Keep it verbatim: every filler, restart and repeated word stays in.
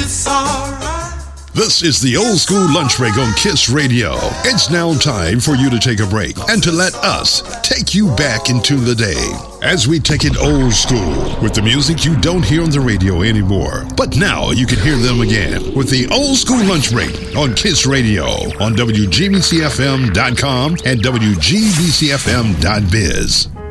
It's alright. This is the Old School Lunch Break on KISS Radio. It's now time for you to take a break and to let us take you back into the day as we take it old school with the music you don't hear on the radio anymore. But now you can hear them again with the Old School Lunch Break on KISS Radio on W G B C F M dot com and W G B C F M dot biz.